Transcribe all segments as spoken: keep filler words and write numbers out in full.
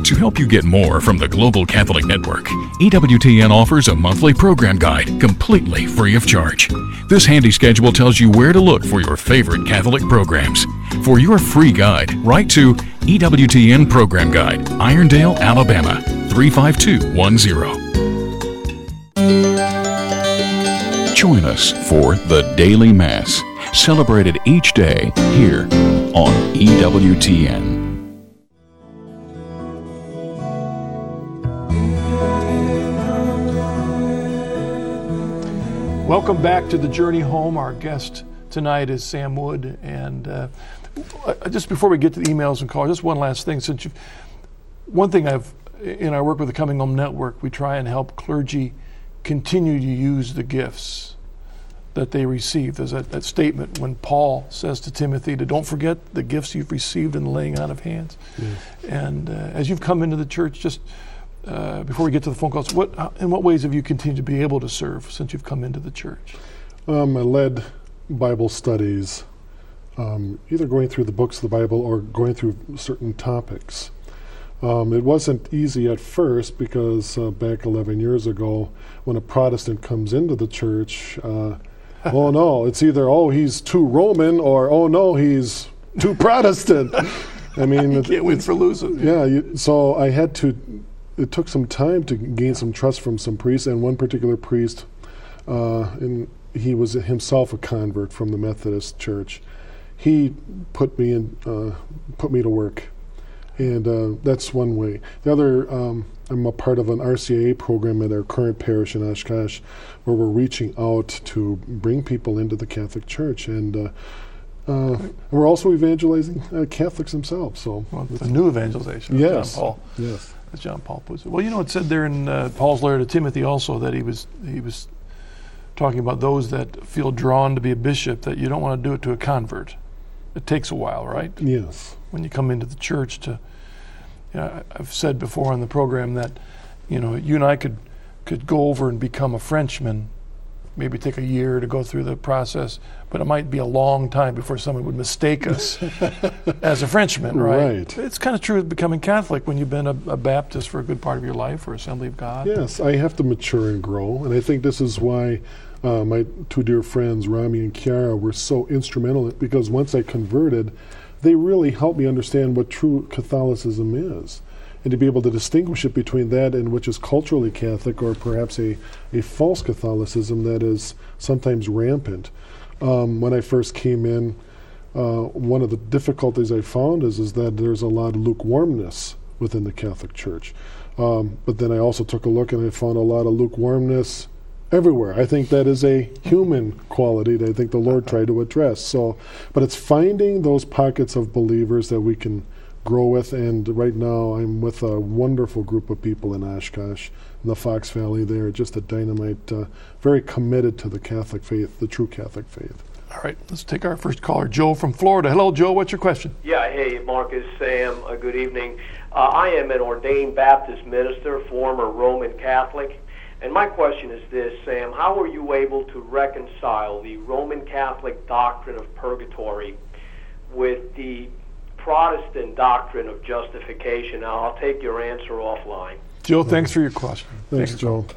To help you get more from the Global Catholic Network, E W T N offers a monthly program guide completely free of charge. This handy schedule tells you where to look for your favorite Catholic programs. For your free guide, write to E W T N Program Guide, Irondale, Alabama, three five two one zero. Join us for the Daily Mass, celebrated each day here on E W T N. Welcome back to the Journey Home. Our guest tonight is Sam Wood. And uh, just before we get to the emails and calls, just one last thing. Since you've, one thing I've, in our work with the Coming Home Network, we try and help clergy continue to use the gifts that they receive. There's that, that statement when Paul says to Timothy to don't forget the gifts you've received in the laying on of hands. Yes. And uh, as you've come into the church, just Uh, before we get to the phone calls, what, in what ways have you continued to be able to serve since you've come into the church? Um, I led Bible studies, um, either going through the books of the Bible or going through certain topics. Um, it wasn't easy at first because uh, back eleven years ago, when a Protestant comes into the church, uh, oh no, it's either, oh, he's too Roman, or oh no, he's too Protestant. I mean, you can't win for losing. Yeah, you, so I had to. It took some time to gain some trust from some priests, and one particular priest, uh, and he was himself a convert from the Methodist Church. He put me in, uh, put me to work, and uh, that's one way. The other, um, I'm a part of an R C I A program at our current parish in Oshkosh, where we're reaching out to bring people into the Catholic Church, and uh, uh, we're also evangelizing uh, Catholics themselves. So, well, the new evangelization. Yes. John Paul. Yes. As John Paul puts it. Well, you know, it said there in uh, Paul's letter to Timothy also that he was he was talking about those that feel drawn to be a bishop, that you don't want to do it to a convert. It takes a while, right? Yes. When you come into the church to, you know, I've said before on the program that, you know, you and I could could go over and become a Frenchman, maybe take a year to go through the process, but it might be a long time before someone would mistake us as a Frenchman, right? Right. It's kind of true with becoming Catholic when you've been a, a Baptist for a good part of your life, or Assembly of God. Yes, I have to mature and grow, and I think this is why uh, my two dear friends, Rami and Kiara, were so instrumental, because once I converted, they really helped me understand what true Catholicism is, and to be able to distinguish it between that and which is culturally Catholic, or perhaps a, a false Catholicism that is sometimes rampant. Um, when I first came in, uh, one of the difficulties I found is, is that there's a lot of lukewarmness within the Catholic Church. Um, but then I also took a look and I found a lot of lukewarmness everywhere. I think that is a human quality that I think the Lord tried to address. So, but it's finding those pockets of believers that we can grow with, and right now I'm with a wonderful group of people in Oshkosh, in the Fox Valley there, just a dynamite, uh, very committed to the Catholic faith, the true Catholic faith. All right, let's take our first caller, Joe from Florida. Hello, Joe, what's your question? Yeah, hey, Marcus, Sam, uh, good evening. Uh, I am an ordained Baptist minister, former Roman Catholic, and my question is this, Sam, how were you able to reconcile the Roman Catholic doctrine of purgatory with the Protestant doctrine of justification? Now, I'll take your answer offline. Joe, thanks for your question. Thanks, thanks Joe.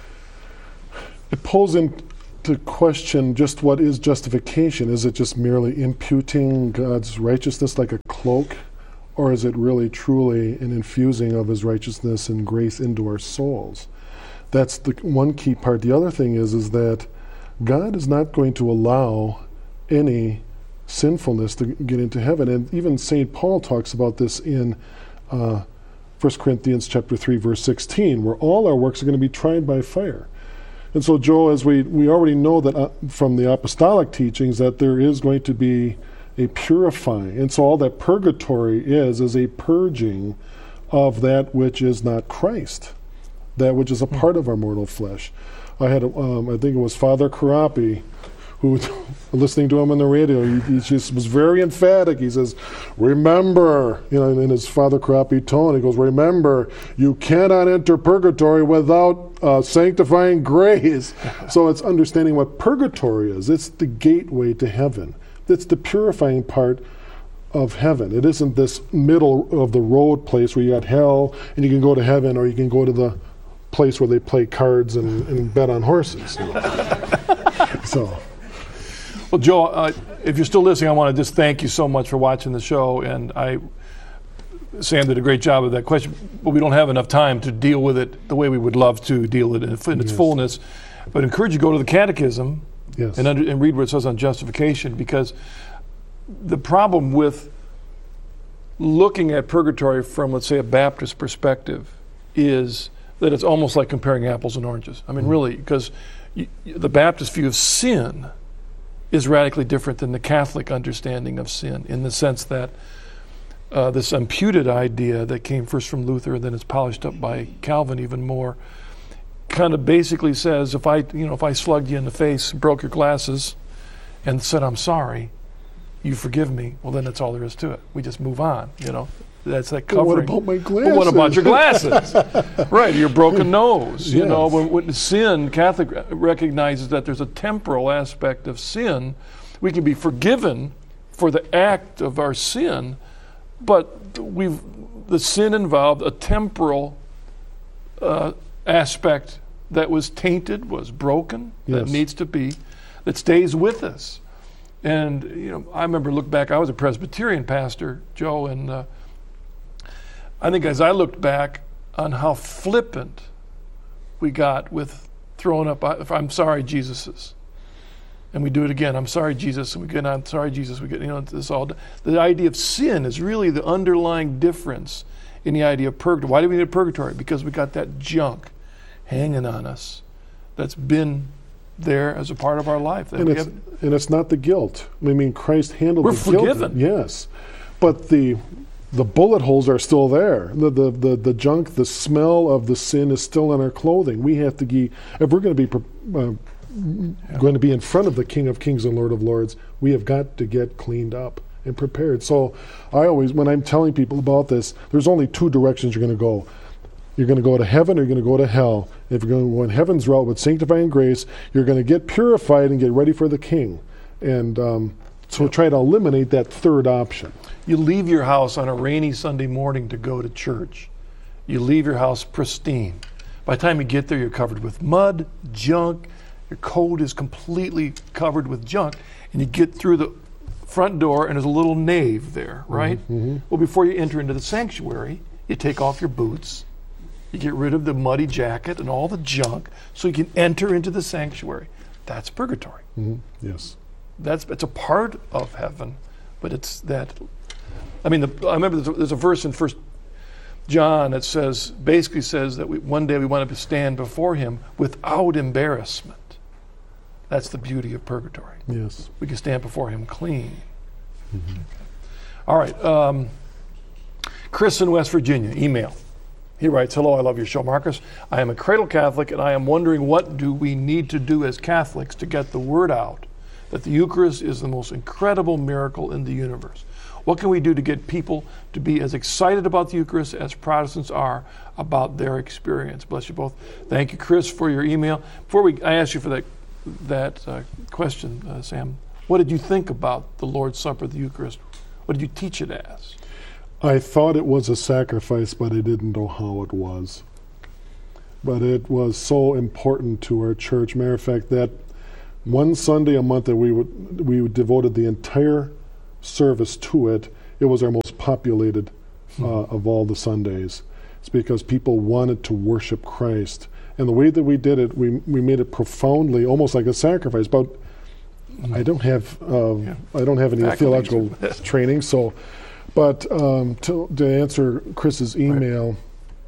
It pulls into question just what is justification. Is it just merely imputing God's righteousness like a cloak, or is it really truly an infusing of his righteousness and grace into our souls? That's the one key part. The other thing is, is that God is not going to allow any sinfulness to get into heaven. And even Saint Paul talks about this in uh, First Corinthians chapter three, verse sixteen, where all our works are going to be tried by fire. And so, Joe, as we, we already know that uh, from the apostolic teachings, that there is going to be a purifying. And so all that purgatory is, is a purging of that which is not Christ, that which is a part of our mortal flesh. I had, a, um, I think it was Father Karapi, who, listening to him on the radio, he, he just was very emphatic. He says, remember, you know, in his Father Karapi tone, he goes, remember, you cannot enter purgatory without uh, sanctifying grace. So it's understanding what purgatory is. It's the gateway to heaven. It's the purifying part of heaven. It isn't this middle of the road place where you got hell and you can go to heaven, or you can go to the place where they play cards and, and bet on horses. You know. So, Well, Joe, uh, if you're still listening, I want to just thank you so much for watching the show. And I, Sam did a great job of that question, but we don't have enough time to deal with it the way we would love to deal with it in its Yes. fullness. But I encourage you to go to the Catechism yes. and, under, and read what it says on justification, because the problem with looking at purgatory from, let's say, a Baptist perspective is that it's almost like comparing apples and oranges. I mean, Mm-hmm. really, because you, the Baptist view of sin is radically different than the Catholic understanding of sin, in the sense that uh, this imputed idea that came first from Luther and then it's polished up by Calvin even more, kind of basically says, if I, you know, if I slugged you in the face, broke your glasses, and said I'm sorry, you forgive me, well, then that's all there is to it. We just move on, you know. That's that But covering. what about my But what about your glasses? Right, your broken nose. You Yes. know, when, when sin, Catholic recognizes that there's a temporal aspect of sin. We can be forgiven for the act of our sin, but we've the sin involved a temporal uh, aspect that was tainted, was broken, that Yes. needs to be, that stays with us. And you know, I remember look back. I was a Presbyterian pastor, Joe, and uh, I think as I looked back on how flippant we got with throwing up, I'm sorry, Jesuses, and we do it again. I'm sorry, Jesus, and we get on. Sorry, Jesus. We get, you know, this all. The idea of sin is really the underlying difference in the idea of purgatory. Why do we need a purgatory? Because we got that junk hanging on us that's been there as a part of our life. That And we it's, have, and it's not the guilt. I mean, Christ handled We're the guilt. forgiven. Yes. But the the bullet holes are still there. The, the the the junk, the smell of the sin is still on our clothing. We have to be, if we're going to be uh, Yeah. going to be in front of the King of Kings and Lord of Lords, we have got to get cleaned up and prepared. So I always, when I'm telling people about this, there's only two directions you're going to go. You're going to go to heaven or you're going to go to hell. If you're going to go in heaven's route with sanctifying grace, you're going to get purified and get ready for the King. And um, so try to eliminate that third option. You leave your house on a rainy Sunday morning to go to church. You leave your house pristine. By the time you get there, you're covered with mud, junk. Your coat is completely covered with junk. And you get through the front door, and there's a little nave there, right? mhm. Well, before you enter into the sanctuary, you take off your boots. You get rid of the muddy jacket and all the junk so you can enter into the sanctuary. That's purgatory. Mhm. Yes. That's it's a part of heaven, but it's that. I mean, the, I remember there's a, there's a verse in First John that says, basically says that we, one day we want to stand before Him without embarrassment. That's the beauty of purgatory. Yes. We can stand before Him clean. Okay. All right, um, Chris in West Virginia, email. He writes, hello, I love your show, Marcus. I am a cradle Catholic, and I am wondering what do we need to do as Catholics to get the word out that the Eucharist is the most incredible miracle in the universe. What can we do to get people to be as excited about the Eucharist as Protestants are about their experience? Bless you both. Thank you, Chris, for your email. Before we, I asked you for that that uh, question, uh, Sam. What did you think about the Lord's Supper, the Eucharist? What did you teach it as? I thought it was a sacrifice, but I didn't know how it was. But it was so important to our church. Matter of fact, that one Sunday a month that we would we devoted the entire service to it, it was our most populated uh, of all the Sundays. It's because people wanted to worship Christ. And the way that we did it, we we made it profoundly, almost like a sacrifice. But I don't have uh, Yeah. I don't have any Faculties theological for this. training, so. But um, to, to answer Chris's email,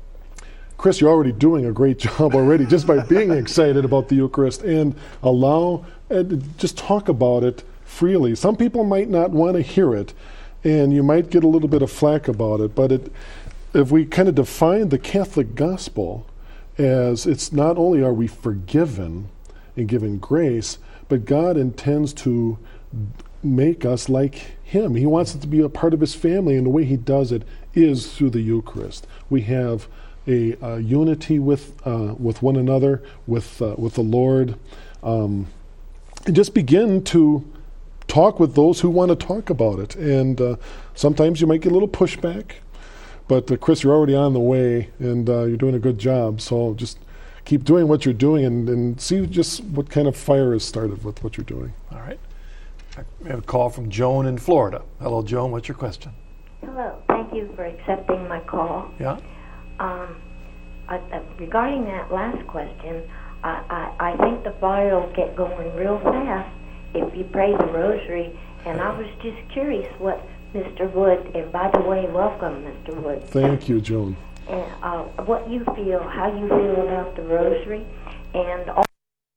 Chris, you're already doing a great job already just by being excited about the Eucharist and allow, and just talk about it freely. Some people might not want to hear it, and you might get a little bit of flack about it, but it, if we kind of define the Catholic gospel as it's not only are we forgiven and given grace, but God intends to make us like Him. He wants it to be a part of His family, and the way He does it is through the Eucharist. We have a, a unity with uh, with one another, with uh, with the Lord, um, and just begin to talk with those who want to talk about it. And uh, sometimes you might get a little pushback, but uh, Chris, you're already on the way, and uh, you're doing a good job. So just keep doing what you're doing, and, and see just what kind of fire is started with what you're doing. All right. We have a call from Joan in Florida. Hello, Joan. What's your question? Hello. Thank you for accepting my call. Yeah. Um, I, uh, regarding that last question, I, I, I think the fire will get going real fast if you pray the rosary. And I was just curious what Mister Wood, and by the way, welcome, Mister Wood. Thank you, Joan. And uh, what you feel, how you feel about the rosary. And also,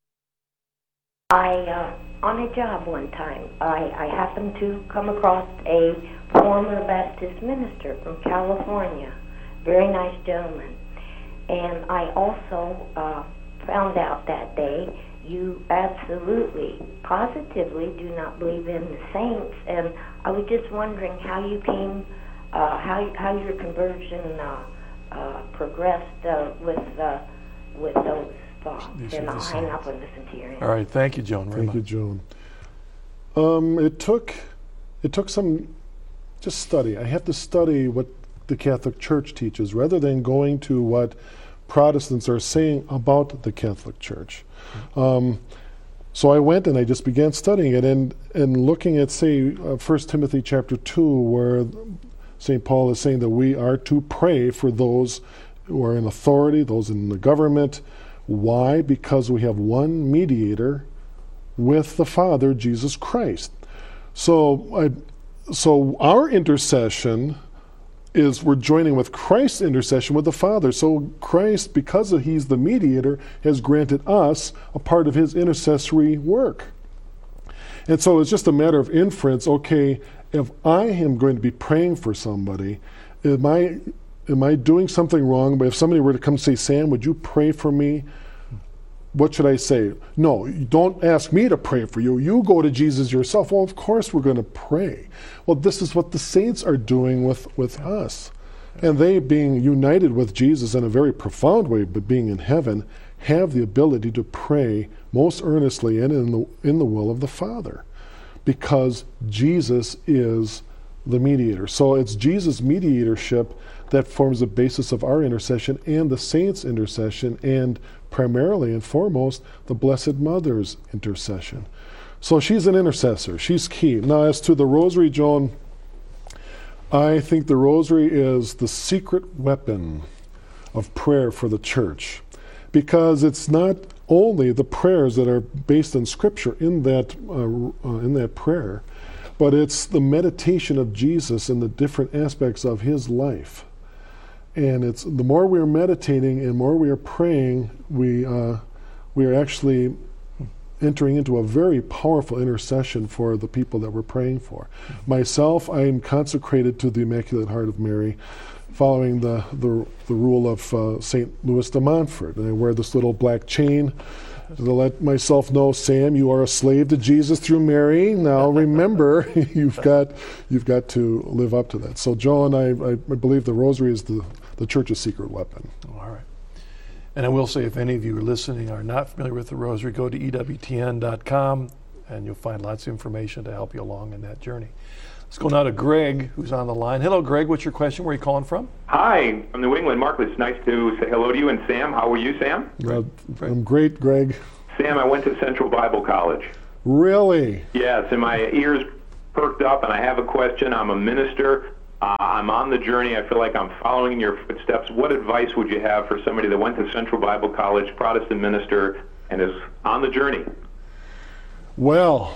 I, uh, on a job one time, I, I happened to come across a former Baptist minister from California, very nice gentleman. And I also uh, found out that day you absolutely, positively do not believe in the saints. And I was just wondering how you came, uh, how how your conversion uh, uh, progressed uh, with uh, with those thoughts. These And are the I'll hang saints. up and listen to your answer. All right. Thank you, Joan. Very Thank you, much. Joan. Um, it took it took some just study. I had to study what the Catholic Church teaches rather than going to what Protestants are saying about the Catholic Church. Um, so I went and I just began studying it and, and looking at, say, uh, First Timothy chapter two, where Saint Paul is saying that we are to pray for those who are in authority, those in the government. Why? Because we have one mediator with the Father, Jesus Christ. So, I, so our intercession is we're joining with Christ's intercession with the Father. So Christ, because of he's the mediator, has granted us a part of his intercessory work. And so it's just a matter of inference. Okay, if I am going to be praying for somebody, am I am I doing something wrong? But if somebody were to come say, Sam, would you pray for me? What should I say? No, you don't ask me to pray for you. You go to Jesus yourself. Well, of course we're going to pray. Well, this is what the saints are doing with, with us. And they, being united with Jesus in a very profound way, but being in heaven, have the ability to pray most earnestly and in the, in the will of the Father, because Jesus is the mediator. So it's Jesus' mediatorship that forms the basis of our intercession and the saints' intercession, and primarily and foremost, the Blessed Mother's intercession. So she's an intercessor. She's key. Now, as to the rosary, Joan, I think the rosary is the secret weapon of prayer for the church, because it's not only the prayers that are based on Scripture in that uh, uh, in that prayer, but it's the meditation of Jesus and the different aspects of his life. And it's the more we are meditating and more we are praying, we uh, we are actually entering into a very powerful intercession for the people that we're praying for. Myself, I am consecrated to the Immaculate Heart of Mary, following the the, the rule of uh, Saint Louis de Montfort. And I wear this little black chain to let myself know, Sam, you are a slave to Jesus through Mary. Now remember, you've got you've got to live up to that. So, Joan, I, I, I believe the rosary is the, the Church's secret weapon. All right. And I will say, if any of you are listening are not familiar with the rosary, go to E W T N dot com and you'll find lots of information to help you along in that journey. Let's go now to Greg, who's on the line. Hello, Greg. What's your question? Where are you calling from? Hi, from New England. Mark, it's nice to say hello to you. And Sam, how are you, Sam? Uh, I'm great, Greg. Sam, I went to Central Bible College. Really? Yes, and my ears perked up, and I have a question. I'm a minister. Uh, I'm on the journey. I feel like I'm following in your footsteps. What advice would you have for somebody that went to Central Bible College, Protestant minister, and is on the journey? Well,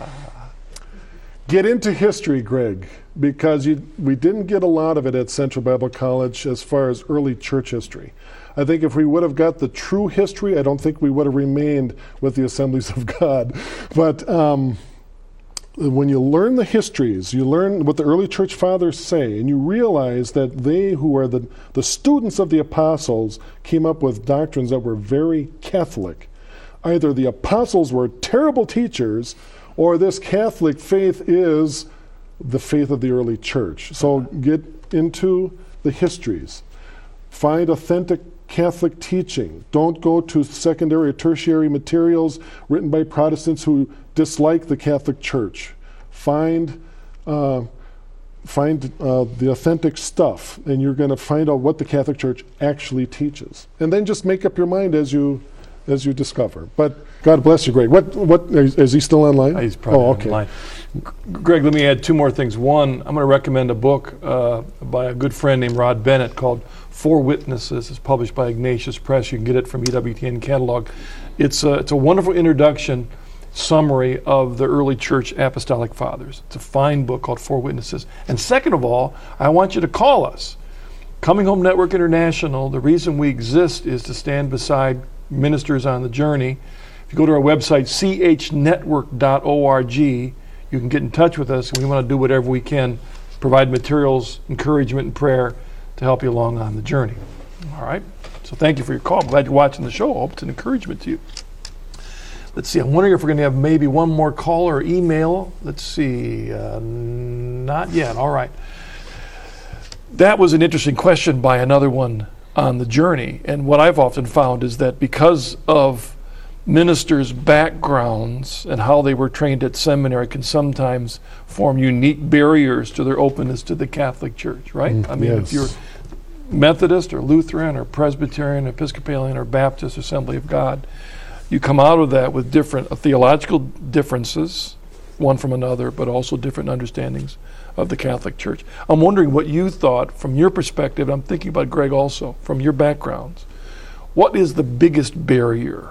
get into history, Greg, because you, we didn't get a lot of it at Central Bible College as far as early church history. I think if we would have got the true history, I don't think we would have remained with the Assemblies of God. But um, when you learn the histories, you learn what the early church fathers say, and you realize that they who are the, the students of the apostles came up with doctrines that were very Catholic. Either the apostles were terrible teachers, or this Catholic faith is the faith of the early church. So get into the histories. Find authentic Catholic teaching. Don't go to secondary or tertiary materials written by Protestants who dislike the Catholic Church. find uh, find uh, the authentic stuff, and you're going to find out what the Catholic Church actually teaches, and then just make up your mind as you as you discover. But God bless you, Greg. What what is, is he still online? He's probably oh, okay. online. Greg, let me add two more things. One, I'm going to recommend a book uh, by a good friend named Rod Bennett called Four Witnesses. It's published by Ignatius Press. You can get it from E W T N catalog. It's a, it's a wonderful introduction summary of the early church apostolic fathers. It's a fine book called Four Witnesses. And second of all, I want you to call us. Coming Home Network International, the reason we exist is to stand beside ministers on the journey. If you go to our website, c h network dot org, you can get in touch with us, and we want to do whatever we can, provide materials, encouragement, and prayer to help you along on the journey. All right? So thank you for your call. I'm glad you're watching the show. I hope it's an encouragement to you. Let's see, I'm wondering if we're going to have maybe one more call or email. Let's see, uh, not yet. All right. That was an interesting question by another one on the journey. And what I've often found is that because of ministers' backgrounds and how they were trained at seminary can sometimes form unique barriers to their openness to the Catholic Church, right? Mm, I mean, yes. if you're Methodist or Lutheran or Presbyterian, Episcopalian or Baptist, Assembly of God, you come out of that with different uh, theological differences, one from another, but also different understandings of the Catholic Church. I'm wondering what you thought from your perspective, and I'm thinking about Greg also, from your backgrounds. What is the biggest barrier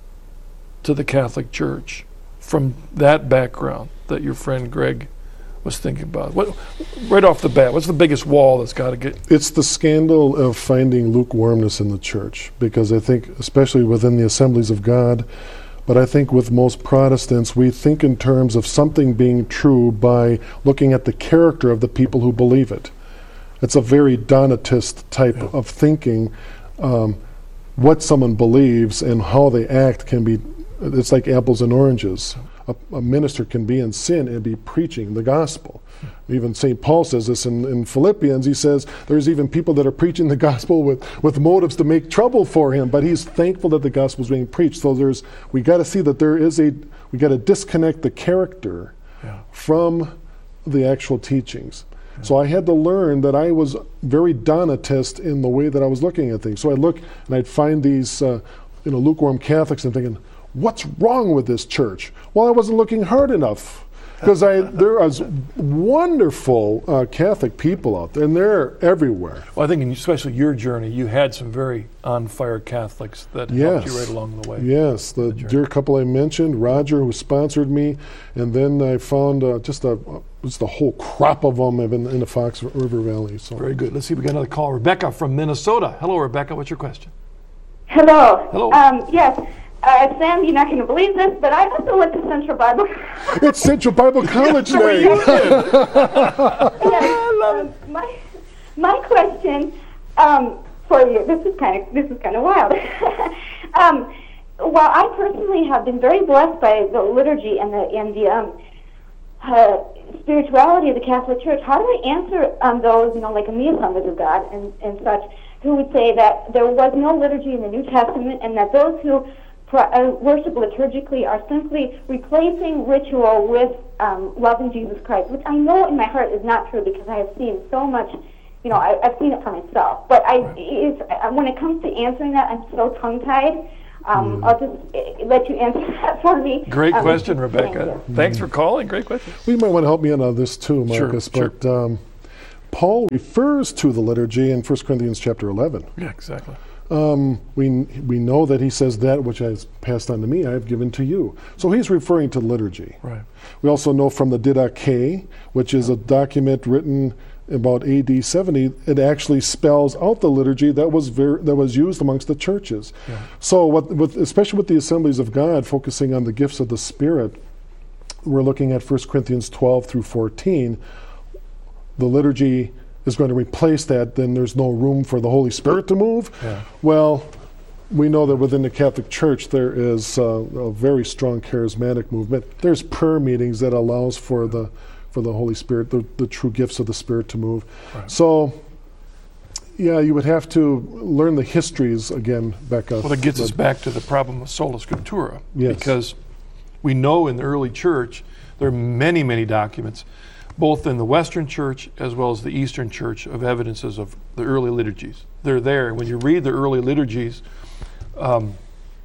to the Catholic Church from that background that your friend Greg was thinking about? What, right off the bat, what's the biggest wall that's got to get? It's the scandal of finding lukewarmness in the church, because I think, especially within the Assemblies of God, but I think with most Protestants, we think in terms of something being true by looking at the character of the people who believe it. It's a very Donatist type yeah. of thinking. Um, what someone believes and how they act can be, it's like apples and oranges. A, a minister can be in sin and be preaching the gospel. Even Saint Paul says this in, in Philippians. He says there's even people that are preaching the gospel with, with motives to make trouble for him, but he's thankful that the gospel is being preached. So there's, we got to see that there is a, we got to disconnect the character yeah. from the actual teachings. Yeah. So I had to learn that I was very Donatist in the way that I was looking at things. So I'd look and I'd find these uh, you know, lukewarm Catholics and thinking, what's wrong with this church? Well, I wasn't looking hard enough, because I there are wonderful uh, Catholic people out there, and they're everywhere. Well, I think, in especially your journey, you had some very on-fire Catholics that yes. helped you right along the way. Yes, the, the dear couple I mentioned, Roger, who sponsored me, and then I found uh, just a just a whole crop of them in, in the Fox River Valley. So very good. Let's see, we got another call. Rebecca from Minnesota. Hello, Rebecca. What's your question? Hello. Hello. Um, yes. Uh, Sam, you're not going to believe this, but I also went to Central Bible. It's Central Bible College Day. Yes, um, my my question um, for you. This is kind of this is kind of wild. um, while I personally have been very blessed by the liturgy and the and the um, uh, spirituality of the Catholic Church, how do I answer um, those, you know, like me, Assemblies of God and and such, who would say that there was no liturgy in the New Testament, and that those who Uh, worship liturgically are simply replacing ritual with um, loving Jesus Christ, which I know in my heart is not true, because I have seen so much, you know, I, I've seen it for myself. But I, it's, uh, when it comes to answering that, I'm so tongue-tied. Um, mm. I'll just uh, let you answer that for me. Great um, question, Rebecca. Thank Thanks for calling. Great question. Well, you might want to help me in on this too, Marcus. Sure, but sure. Um, Paul refers to the liturgy in First Corinthians chapter eleven. Yeah, exactly. Um, we we know that he says that which has passed on to me, I have given to you. So he's referring to liturgy. Right. We also know from the Didache, which is a document written about A D seventy, it actually spells out the liturgy that was ver- that was used amongst the churches. Yeah. So, what, with, especially with the Assemblies of God, focusing on the gifts of the Spirit, we're looking at First Corinthians twelve through fourteen. The liturgy is going to replace that, then there's no room for the Holy Spirit to move. Yeah. Well, we know that within the Catholic Church there is uh, a very strong charismatic movement. There's prayer meetings that allows for the for the Holy Spirit, the, the true gifts of the Spirit to move. Right. So, yeah, you would have to learn the histories again, Becca. Well, that gets us back to the problem of sola scriptura. Yes. Because we know in the early church There are many, many documents, both in the Western Church as well as the Eastern Church, of evidences of the early liturgies. They're there. When you read the early liturgies, um,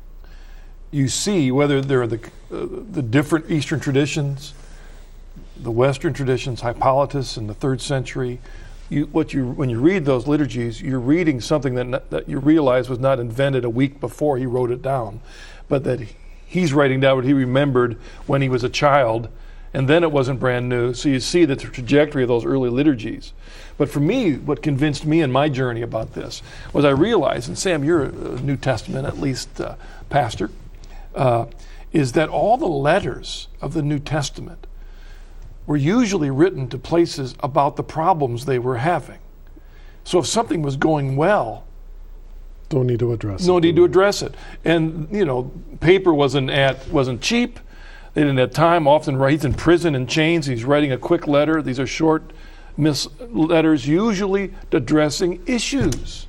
you see whether they're the, uh, the different Eastern traditions, the Western traditions, Hippolytus in the third century. You, what you, when you read those liturgies, you're reading something that, not, that you realize was not invented a week before he wrote it down, but that he's writing down what he remembered when he was a child, and then it wasn't brand new. So you see the trajectory of those early liturgies. But for me, what convinced me in my journey about this was I realized, and Sam, you're a New Testament, at least, uh, pastor, uh, is that all the letters of the New Testament were usually written to places about the problems they were having. So if something was going well, don't need to address no it. need to address it. And you know, paper wasn't at wasn't cheap. They didn't have time. Often he's in prison in chains. He's writing a quick letter. These are short mis- letters, usually addressing issues.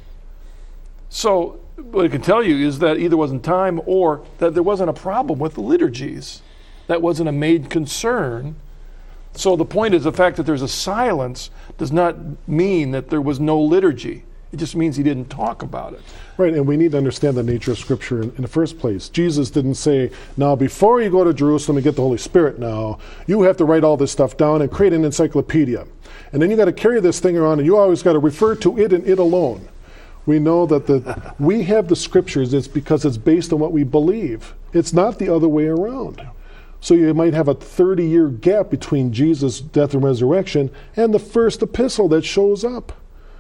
So what I can tell you is that either wasn't time or that there wasn't a problem with the liturgies. That wasn't a made concern. So the point is, the fact that there's a silence does not mean that there was no liturgy. It just means he didn't talk about it. Right, and we need to understand the nature of Scripture in, in the first place. Jesus didn't say, now before you go to Jerusalem and get the Holy Spirit now, you have to write all this stuff down and create an encyclopedia. And then you got to carry this thing around and you always got to refer to it and it alone. We know that the we have the Scriptures, it's because it's based on what we believe. It's not the other way around. So you might have a thirty-year gap between Jesus' death and resurrection and the first epistle that shows up.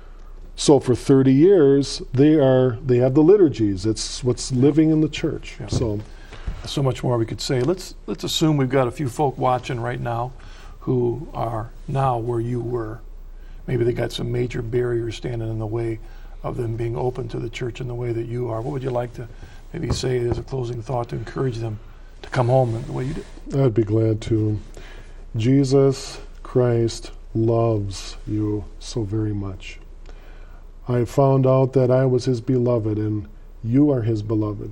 So for thirty years, they are they have the liturgies. It's what's living in the church. Yeah. So, so much more we could say. Let's let's assume we've got a few folk watching right now who are now where you were. Maybe they got some major barriers standing in the way of them being open to the church in the way that you are. What would you like to maybe say as a closing thought to encourage them to come home in the way you did? I'd be glad to. Jesus Christ loves you so very much. I found out that I was his beloved and you are his beloved.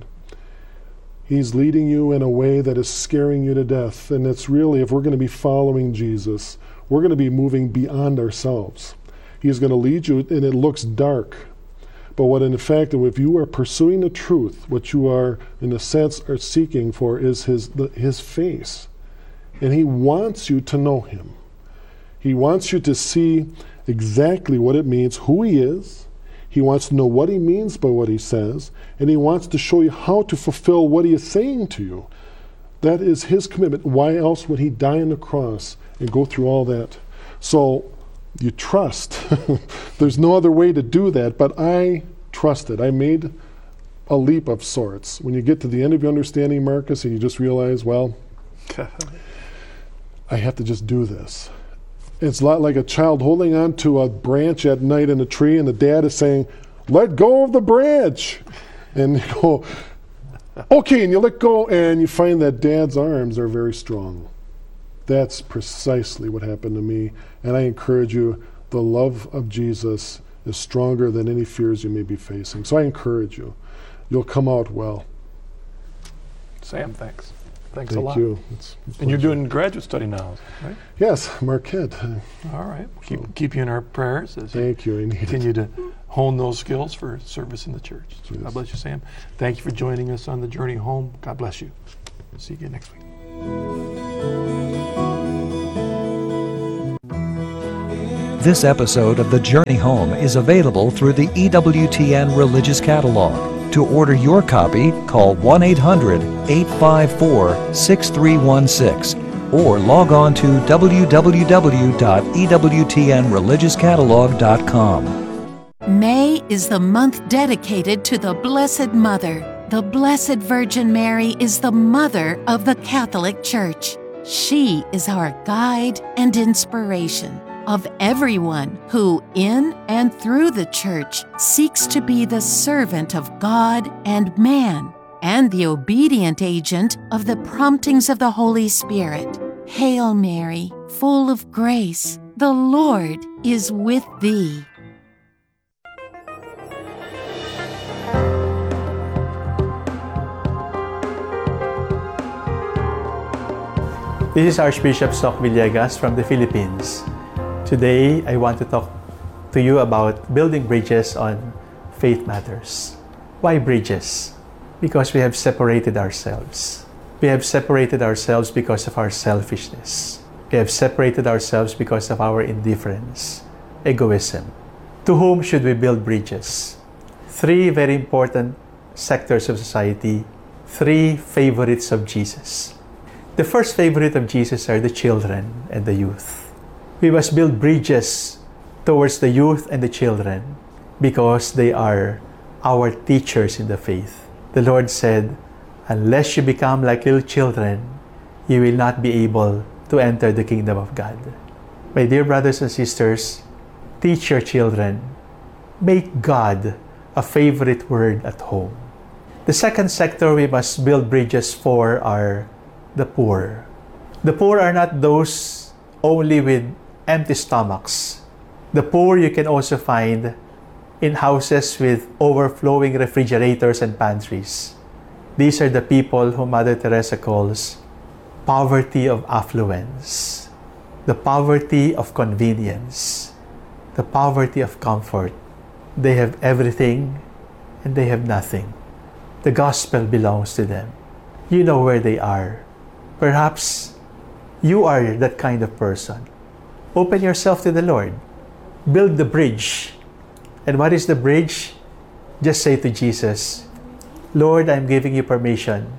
He's leading you in a way that is scaring you to death. And it's really, if we're going to be following Jesus, we're going to be moving beyond ourselves. He's going to lead you, and it looks dark. But what in fact, if you are pursuing the truth, what you are, in a sense, are seeking for is his, the, his face. And he wants you to know him. He wants you to see exactly what it means, who he is. He wants to know what he means by what he says. And he wants to show you how to fulfill what he is saying to you. That is his commitment. Why else would he die on the cross and go through all that? So you trust. There's no other way to do that, but I trusted. I made a leap of sorts. When you get to the end of your understanding, Marcus, and you just realize, well, I have to just do this. It's a lot like a child holding on to a branch at night in a tree, and the dad is saying, let go of the branch. And you go, okay, and you let go, and you find that dad's arms are very strong. That's precisely what happened to me. And I encourage you, the love of Jesus is stronger than any fears you may be facing. So I encourage you. You'll come out well. Sam, thanks. Thanks Thank a lot. you. It's a And you're pleasure. doing graduate study now, right? Yes, Marquette. All right. Keep, keep you in our prayers as you Thank you. I need it. continue to hone those skills for service in the church. So God Yes. bless you, Sam. Thank you for joining us on the journey home. God bless you. See you again next week. This episode of The Journey Home is available through the E W T N Religious Catalog. To order your copy, call one eight hundred, eight five four, six three one six or log on to w w w dot e w t n religious catalog dot com. May is the month dedicated to the Blessed Mother. The Blessed Virgin Mary is the Mother of the Catholic Church. She is our guide and inspiration of everyone who, in and through the Church, seeks to be the servant of God and man, and the obedient agent of the promptings of the Holy Spirit. Hail Mary, full of grace, the Lord is with thee. This is Archbishop Soc Villegas from the Philippines. Today, I want to talk to you about building bridges on faith matters. Why bridges? Because we have separated ourselves. We have separated ourselves because of our selfishness. We have separated ourselves because of our indifference, egoism. To whom should we build bridges? Three very important sectors of society, three favorites of Jesus. The first favorite of Jesus are the children and the youth. We must build bridges towards the youth and the children because they are our teachers in the faith. The Lord said, unless you become like little children, you will not be able to enter the kingdom of God. My dear brothers and sisters, teach your children. Make God a favorite word at home. The second sector we must build bridges for are the poor. The poor are not those only with empty stomachs. The poor you can also find in houses with overflowing refrigerators and pantries. These are the people whom Mother Teresa calls poverty of affluence, the poverty of convenience, the poverty of comfort. They have everything and they have nothing. The gospel belongs to them. You know where they are. Perhaps you are that kind of person. Open yourself to the Lord. Build the bridge. And what is the bridge? Just say to Jesus, Lord, I'm giving you permission.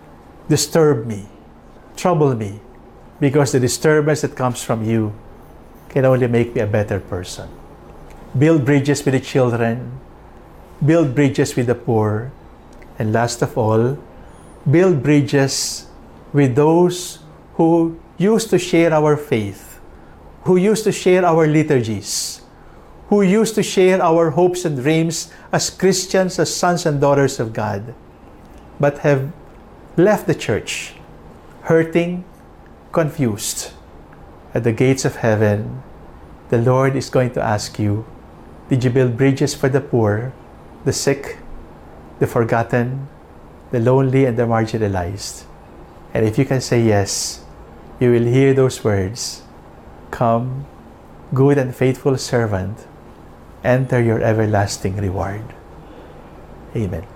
Disturb me. Trouble me. Because the disturbance that comes from you can only make me a better person. Build bridges with the children. Build bridges with the poor. And last of all, build bridges with those who used to share our faith, who used to share our liturgies, who used to share our hopes and dreams as Christians, as sons and daughters of God, but have left the church, hurting, confused. At the gates of heaven, the Lord is going to ask you, did you build bridges for the poor, the sick, the forgotten, the lonely, and the marginalized? And if you can say yes, you will hear those words, come, good and faithful servant, enter your everlasting reward. Amen.